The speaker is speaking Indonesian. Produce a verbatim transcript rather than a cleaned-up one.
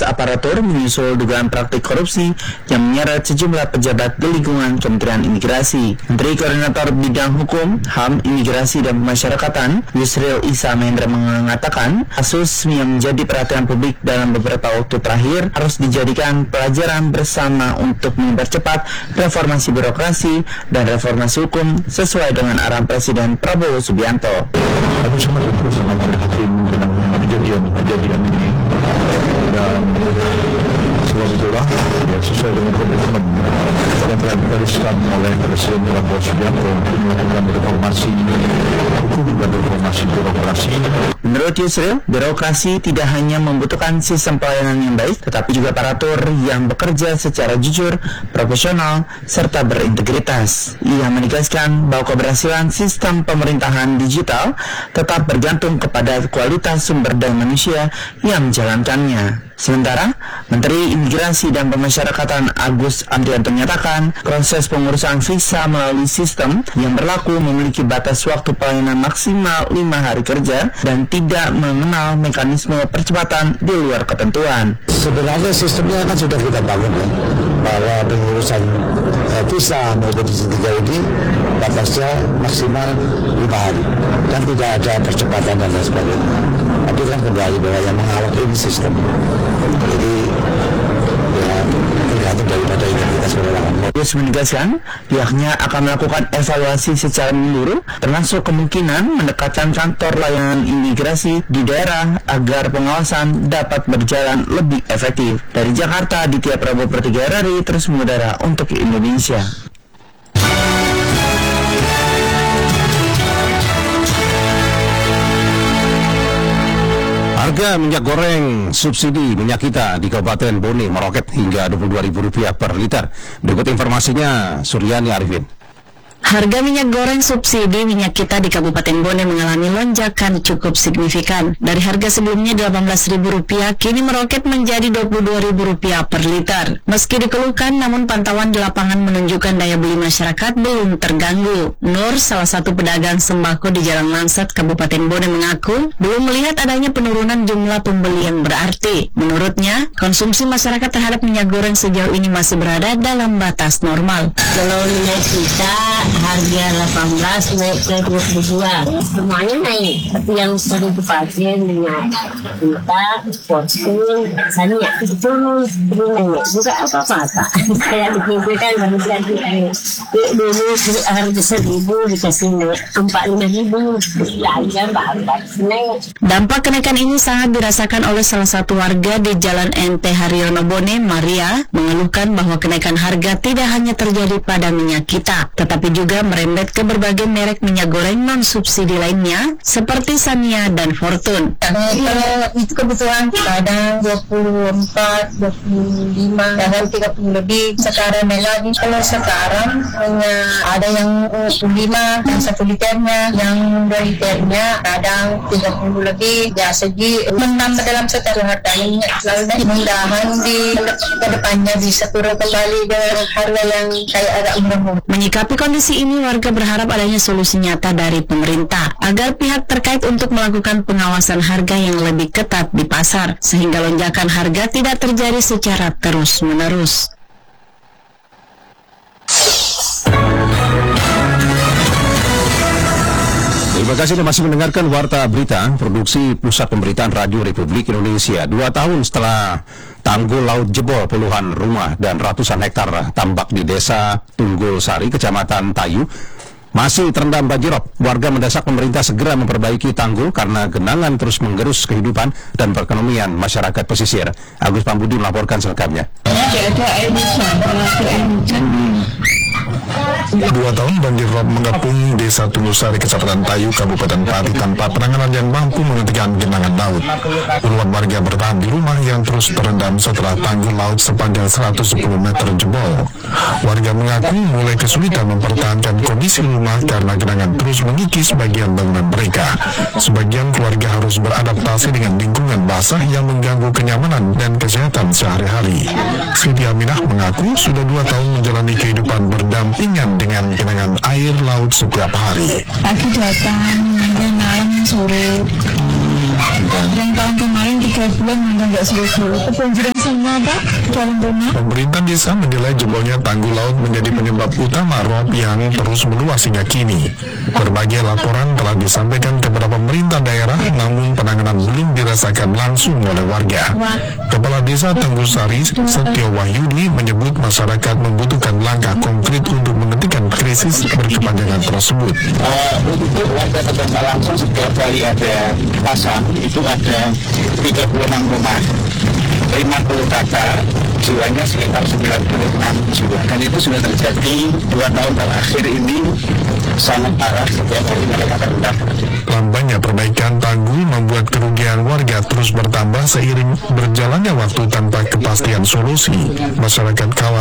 aparatur menyusul dugaan praktik korupsi yang menyeret sejumlah pejabat di lingkungan Kementerian Imigrasi. Menteri Koordinator Bidang Hukum, H A M, Imigrasi dan Pemasyarakatan, Yusril Issa Mahendra mengatakan, kasus yang menjadi perhatian publik dalam beberapa waktu terakhir harus dijadikan pelajaran bersama untuk mempercepat reformasi birokrasi dan reformasi hukum sesuai dengan arahan Presiden Prabowo Subianto. Kami sangat berterus sama prihatin dengan kejadian-kejadian ini, dan sebab itulah ya, sesuai dengan komitmen yang telah dituliskan oleh Presiden Prabowo Subianto untuk melakukan reformasi hukum dan reformasi birokrasi. Menurut Yusril, birokrasi tidak hanya membutuhkan sistem pelayanan yang baik, tetapi juga aparatur yang bekerja secara jujur, profesional, serta berintegritas. Ia menegaskan bahwa keberhasilan sistem pemerintahan digital tetap bergantung kepada kualitas sumber daya manusia yang menjalankannya. Sementara, Menteri Imigrasi dan Pemasyarakatan Agus Andrianto menyatakan proses pengurusan visa melalui sistem yang berlaku memiliki batas waktu pelayanan maksimal lima hari kerja dan tidak mengenal mekanisme percepatan di luar ketentuan. Sebenarnya sistemnya kan sudah kita bangun ya, bahwa pengurusan eh, visa maupun visa tiga ini batasnya maksimal lima hari dan tidak ada percepatan dan lain sebagainya. Tapi kan kembali bahwa yang mengawal ini sistem. Jadi ya tergantung daripada identitas orang. Yus menegaskan pihaknya akan melakukan evaluasi secara menyeluruh, termasuk kemungkinan mendekatkan kantor layanan imigrasi di daerah agar pengawasan dapat berjalan lebih efektif. Dari Jakarta, Ditya Prabowo Pertiga R R I terus mengudara untuk Indonesia. Harga minyak goreng subsidi minyak kita di Kabupaten Bone meroket hingga dua puluh dua ribu rupiah per liter. Berikut informasinya, Suryani Arifin. Harga minyak goreng subsidi minyak kita di Kabupaten Bone mengalami lonjakan cukup signifikan. Dari harga sebelumnya delapan belas ribu rupiah, kini meroket menjadi dua puluh dua ribu rupiah per liter. Meski dikeluhkan, namun pantauan di lapangan menunjukkan daya beli masyarakat belum terganggu. Nur, salah satu pedagang sembako di Jalan Langsat, Kabupaten Bone mengaku belum melihat adanya penurunan jumlah pembeli yang berarti. Menurutnya, konsumsi masyarakat terhadap minyak goreng sejauh ini masih berada dalam batas normal. Kalau minyak kita harga delapan belas naik ke dua puluh dua, semuanya naik. Tapi yang sering dipakai minyak kita, Fortune, misalnya itu turun, turun juga apa-apa. Kayak begini kan baru jadi dulu harga seribu dikasih empat lima ribu, ya baru naik. Dampak kenaikan ini sangat dirasakan oleh salah satu warga di Jalan N T Haryono Bone, Maria, mengeluhkan bahwa kenaikan harga tidak hanya terjadi pada minyak kita, tetapi juga juga merembet ke berbagai merek minyak goreng non-subsidi lainnya seperti Sania dan Fortune. Kalau itu kebutuhan kadang dua puluh empat, dua puluh lima, kadang tiga puluh lebih. Sekarang lagi kalau sekarang hanya ada yang dua puluh lima yang satu liternya, yang dua liternya kadang tiga puluh lebih. Ya segi menambah dalam setiap harganya. Lalu mudah-mudahan di kedepannya bisa turun kembali ke harga yang kayak agak murah. Menyikapi kondisi ini, warga berharap adanya solusi nyata dari pemerintah agar pihak terkait untuk melakukan pengawasan harga yang lebih ketat di pasar sehingga lonjakan harga tidak terjadi secara terus-menerus. Terima kasih Anda masih mendengarkan Warta Berita, produksi Pusat Pemberitaan Radio Republik Indonesia. Dua tahun setelah tanggul laut jebol, puluhan rumah dan ratusan hektar tambak di Desa Tunggul Sari, Kecamatan Tayu, masih terendam banjirop. Warga mendesak pemerintah segera memperbaiki tanggul karena genangan terus menggerus kehidupan dan perekonomian masyarakat pesisir. Agus Pambudi melaporkan selengkapnya. Dua tahun banjir rob mengepung Desa Tunggul Sari, Kecamatan Tayu, Kabupaten Pati tanpa penanganan yang mampu menghentikan genangan laut. Puluhan warga bertahan di rumah yang terus terendam setelah tanggul laut sepanjang seratus sepuluh meter jebol. Warga mengaku mulai kesulitan mempertahankan kondisi rumah karena genangan terus mengikis bagian bangunan mereka. Sebagian keluarga harus beradaptasi dengan lingkungan basah yang mengganggu kenyamanan dan kesehatan sehari-hari. Siti Aminah mengaku sudah dua tahun menjalani kehidupan berdampingan dengan genangan air laut setiap hari. Pagi datang, malam sore. Dan tahun kemarin kita tiga bulan memang nggak selesai. Kebanjiran semua Pak, dalam rumah. Pemerintah desa menilai jebolnya tanggul laut menjadi penyebab utama rob yang terus meluas hingga kini. Berbagai laporan telah disampaikan kepada pemerintah daerah, namun penanganan belum dirasakan langsung oleh warga. Kepala Desa Tanggusari, Setio Wahyudi, menyebut masyarakat membutuhkan langkah konkret untuk menghentikan krisis berkepanjangan tersebut. Uh, untuk warga terdampak langsung setiap kali ada pasang itu ada tiga puluh enam rumah, lima puluh kakak, jiwanya sekitar sembilan puluh enam jiwa, dan itu sudah terjadi dua tahun terakhir ini sangat parah setiap hari mereka terdampak. Lambannya perbaikan tanggul membuat kerugian warga terus bertambah seiring berjalannya waktu tanpa kepastian solusi. Masyarakat khawatir